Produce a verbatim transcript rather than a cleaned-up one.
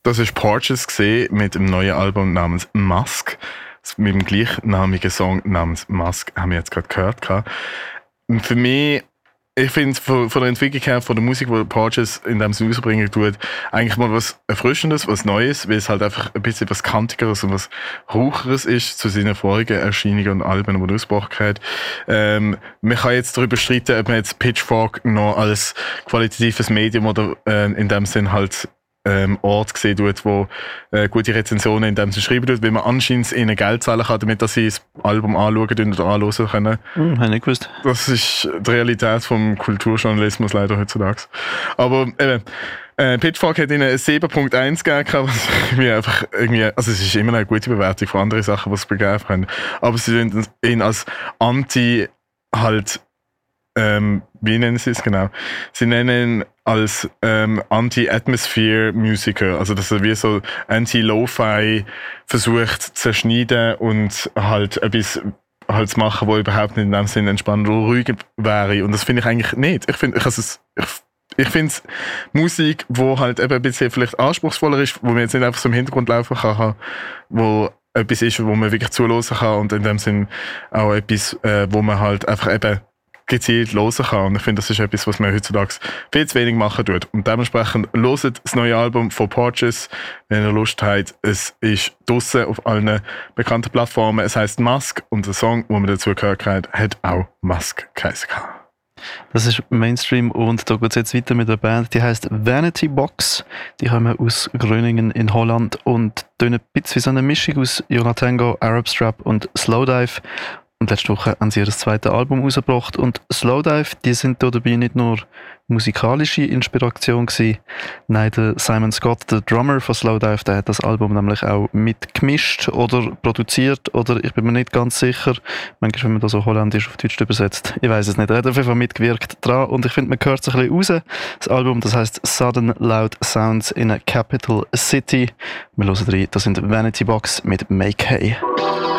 Das ist Porches gesehen mit dem neuen Album namens Musk. Mit dem gleichnamigen Song namens Musk haben wir jetzt gerade gehört. Für mich, ich finde von, von der Entwicklung her, von der Musik, die Porches in dem Song rausbringen tut, eigentlich mal was Erfrischendes, was Neues, weil es halt einfach ein bisschen was Kantigeres und was Raucheres ist zu seinen vorigen Erscheinungen und Alben, die er ausgebracht hat. Ähm, man kann jetzt darüber streiten, ob man jetzt Pitchfork noch als qualitatives Medium oder äh, in dem Sinn halt Ähm, Ort gesehen tut, wo äh, gute Rezensionen in dem sie schreiben tut, weil man anscheinend ihnen Geld zahlen kann, damit dass sie das Album anschauen oder anhören können. Hm, habe ich nicht gewusst. Das ist die Realität vom Kulturjournalismus leider heutzutage. Aber eben, äh, Pitchfork hat ihnen eine sieben Komma eins gegeben, was irgendwie einfach irgendwie, also es ist immer eine gute Bewertung von anderen Sachen, die sie begeben können. Aber sie sind ihn als Anti halt Ähm, wie nennen sie es genau? Sie nennen ihn als ähm, Anti-Atmosphere-Musiker, also dass er wie so Anti-Lo-Fi versucht zu zerschneiden und halt etwas halt zu machen, wo überhaupt nicht in dem Sinne entspannt oder ruhig wäre. Und das finde ich eigentlich nicht. Ich finde, ich, also, ich, ich finde Musik, wo halt eben ein bisschen vielleicht anspruchsvoller ist, wo man jetzt nicht einfach so im Hintergrund laufen kann, wo etwas ist, wo man wirklich zuhören kann und in dem Sinne auch etwas, äh, wo man halt einfach eben gezielt hören kann. Und ich finde, das ist etwas, was man heutzutage viel zu wenig machen tut. Und dementsprechend hört das neue Album von Porches, wenn ihr Lust habt. Es ist draussen auf allen bekannten Plattformen. Es heisst Musk und der Song, den man dazu gehört hat, hat auch Musk geheißen. Das ist Mainstream und da geht es jetzt weiter mit der Band, die heisst Vanity Box. Die kommen aus Groningen in Holland und tun ein bisschen wie so eine Mischung aus Yo La Tengo, Arab Strap und Slowdive. Und letzte Woche haben sie ihr zweites Album rausgebracht. Und Slowdive, die sind da dabei nicht nur musikalische Inspiration gewesen. Nein, der Simon Scott, der Drummer von Slowdive, der hat das Album nämlich auch mitgemischt oder produziert. Oder ich bin mir nicht ganz sicher. Manchmal, wenn man das so holländisch auf Deutsch übersetzt. Ich weiß es nicht. Er hat auf jeden Fall mitgewirkt dran. Und ich finde, man hört es ein bisschen raus. Das Album, das heisst Sudden Loud Sounds in a Capital City. Wir hören rein. Das sind Vanity Box mit Make Hay.